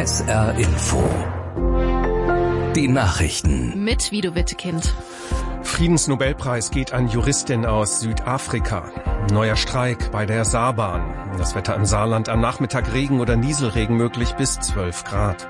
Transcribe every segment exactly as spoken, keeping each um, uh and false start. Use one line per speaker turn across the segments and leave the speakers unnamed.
S R Info. Die Nachrichten.
Mit Guido Wittekind.
Friedensnobelpreis geht an Juristin aus Südafrika. Neuer Streik bei der Saarbahn. Das Wetter im Saarland: am Nachmittag Regen oder Nieselregen möglich bis zwölf Grad.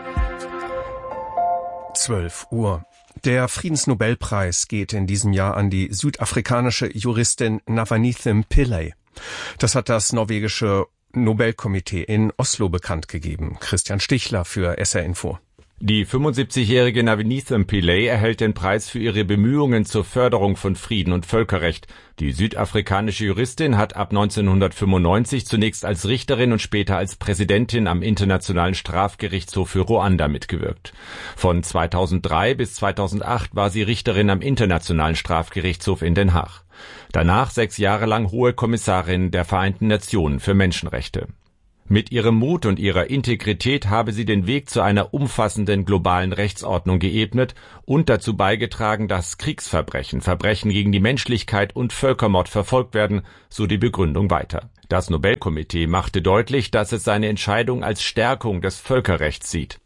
zwölf Uhr. Der Friedensnobelpreis geht in diesem Jahr an die südafrikanische Juristin Navanithem Pillay. Das hat das norwegische Nobelkomitee in Oslo bekannt gegeben. Christian Stichler für S R Info.
Die fünfundsiebzigjährige Navanithem Pillay erhält den Preis für ihre Bemühungen zur Förderung von Frieden und Völkerrecht. Die südafrikanische Juristin hat ab neunzehnhundertfünfundneunzig zunächst als Richterin und später als Präsidentin am Internationalen Strafgerichtshof für Ruanda mitgewirkt. Von zweitausenddrei bis zweitausendacht war sie Richterin am Internationalen Strafgerichtshof in Den Haag. Danach sechs Jahre lang Hohe Kommissarin der Vereinten Nationen für Menschenrechte. Mit ihrem Mut und ihrer Integrität habe sie den Weg zu einer umfassenden globalen Rechtsordnung geebnet und dazu beigetragen, dass Kriegsverbrechen, Verbrechen gegen die Menschlichkeit und Völkermord verfolgt werden, so die Begründung weiter. Das Nobelkomitee machte deutlich, dass es seine Entscheidung als Stärkung des Völkerrechts sieht.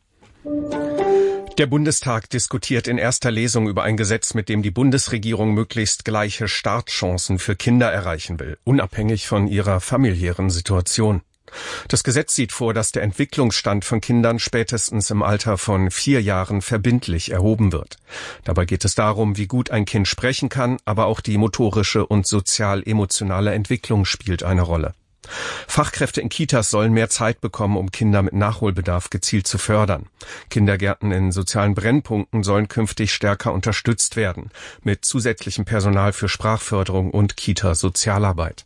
Der Bundestag diskutiert in erster Lesung über ein Gesetz, mit dem die Bundesregierung möglichst gleiche Startchancen für Kinder erreichen will, unabhängig von ihrer familiären Situation. Das Gesetz sieht vor, dass der Entwicklungsstand von Kindern spätestens im Alter von vier Jahren verbindlich erhoben wird. Dabei geht es darum, wie gut ein Kind sprechen kann, aber auch die motorische und sozial-emotionale Entwicklung spielt eine Rolle. Fachkräfte in Kitas sollen mehr Zeit bekommen, um Kinder mit Nachholbedarf gezielt zu fördern. Kindergärten in sozialen Brennpunkten sollen künftig stärker unterstützt werden, mit zusätzlichem Personal für Sprachförderung und Kita-Sozialarbeit.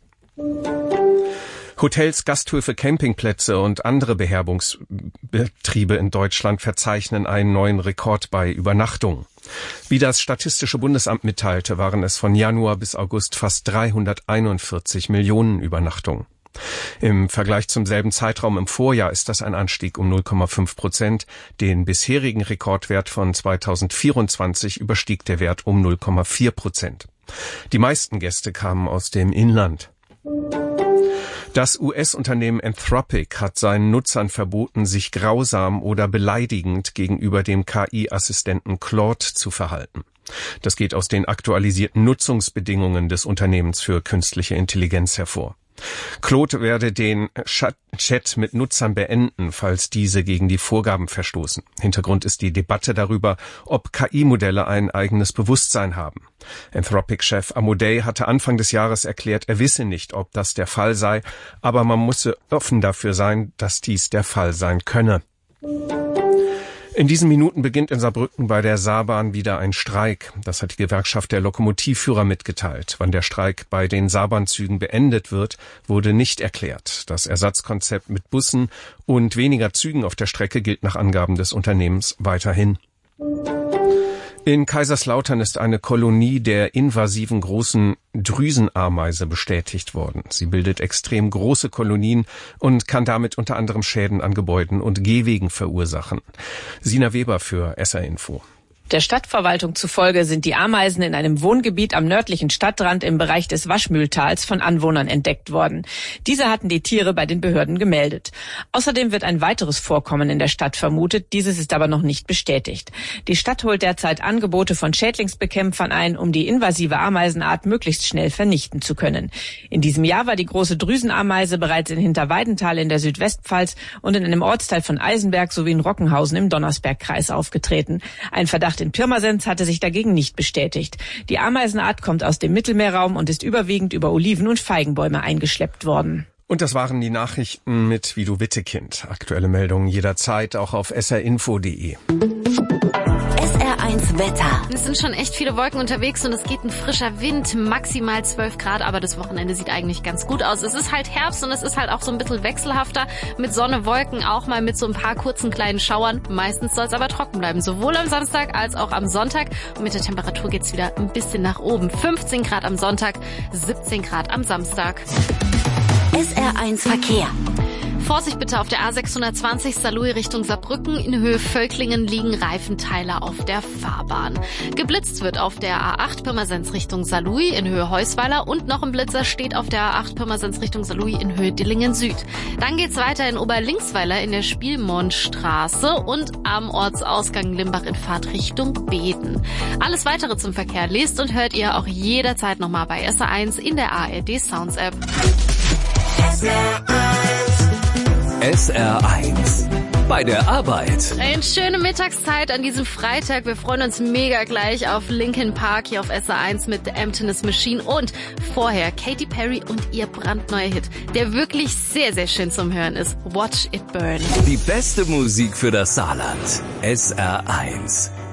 Hotels, Gasthöfe, Campingplätze und andere Beherbergungsbetriebe in Deutschland verzeichnen einen neuen Rekord bei Übernachtungen. Wie das Statistische Bundesamt mitteilte, waren es von Januar bis August fast dreihunderteinundvierzig Millionen Übernachtungen. Im Vergleich zum selben Zeitraum im Vorjahr ist das ein Anstieg um null Komma fünf Prozent. Den bisherigen Rekordwert von zweitausendvierundzwanzig überstieg der Wert um null Komma vier Prozent. Die meisten Gäste kamen aus dem Inland. Das U S-Unternehmen Anthropic hat seinen Nutzern verboten, sich grausam oder beleidigend gegenüber dem K I-Assistenten Claude zu verhalten. Das geht aus den aktualisierten Nutzungsbedingungen des Unternehmens für künstliche Intelligenz hervor. Claude werde den Chat mit Nutzern beenden, falls diese gegen die Vorgaben verstoßen. Hintergrund ist die Debatte darüber, ob K I-Modelle ein eigenes Bewusstsein haben. Anthropic-Chef Amodei hatte Anfang des Jahres erklärt, er wisse nicht, ob das der Fall sei, aber man müsse offen dafür sein, dass dies der Fall sein könne. In diesen Minuten beginnt in Saarbrücken bei der Saarbahn wieder ein Streik. Das hat die Gewerkschaft der Lokomotivführer mitgeteilt. Wann der Streik bei den Saarbahnzügen beendet wird, wurde nicht erklärt. Das Ersatzkonzept mit Bussen und weniger Zügen auf der Strecke gilt nach Angaben des Unternehmens weiterhin. In Kaiserslautern ist eine Kolonie der invasiven großen Drüsenameise bestätigt worden. Sie bildet extrem große Kolonien und kann damit unter anderem Schäden an Gebäuden und Gehwegen verursachen. Sina Weber für S R Info.
Der Stadtverwaltung zufolge sind die Ameisen in einem Wohngebiet am nördlichen Stadtrand im Bereich des Waschmühltals von Anwohnern entdeckt worden. Diese hatten die Tiere bei den Behörden gemeldet. Außerdem wird ein weiteres Vorkommen in der Stadt vermutet. Dieses ist aber noch nicht bestätigt. Die Stadt holt derzeit Angebote von Schädlingsbekämpfern ein, um die invasive Ameisenart möglichst schnell vernichten zu können. In diesem Jahr war die große Drüsenameise bereits in Hinterweidenthal in der Südwestpfalz und in einem Ortsteil von Eisenberg sowie in Rockenhausen im Donnersbergkreis aufgetreten. Ein Verdacht in Pirmasens hatte sich dagegen nicht bestätigt. Die Ameisenart kommt aus dem Mittelmeerraum und ist überwiegend über Oliven- und Feigenbäume eingeschleppt worden.
Und das waren die Nachrichten mit Guido Wittekind. Aktuelle Meldungen jederzeit auch auf s r info punkt d e.
S R eins Wetter.
Es sind schon echt viele Wolken unterwegs und es geht ein frischer Wind, maximal zwölf Grad, aber das Wochenende sieht eigentlich ganz gut aus. Es ist halt Herbst und es ist halt auch so ein bisschen wechselhafter mit Sonne, Wolken, auch mal mit so ein paar kurzen kleinen Schauern. Meistens soll es aber trocken bleiben, sowohl am Samstag als auch am Sonntag. Und mit der Temperatur geht's wieder ein bisschen nach oben. fünfzehn Grad am Sonntag, siebzehn Grad am Samstag.
S R eins Verkehr.
Vorsicht bitte auf der A sechshundertzwanzig Saarlouis Richtung Saarbrücken. In Höhe Völklingen liegen Reifenteile auf der Fahrbahn. Geblitzt wird auf der A acht Pirmasens Richtung Saarlouis in Höhe Heusweiler und noch ein Blitzer steht auf der A acht Pirmasens Richtung Saarlouis in Höhe Dillingen Süd. Dann geht's weiter in Oberlinksweiler in der Spielmondstraße und am Ortsausgang Limbach in Fahrtrichtung Beden. Alles weitere zum Verkehr lest und hört ihr auch jederzeit nochmal bei S R eins in der A R D Sounds App.
S R eins. Bei der Arbeit.
Eine schöne Mittagszeit an diesem Freitag. Wir freuen uns mega gleich auf Linkin Park hier auf S R eins mit The Emptiness Machine und vorher Katy Perry und ihr brandneuer Hit, der wirklich sehr, sehr schön zum Hören ist. Watch It Burn.
Die beste Musik für das Saarland. S R eins.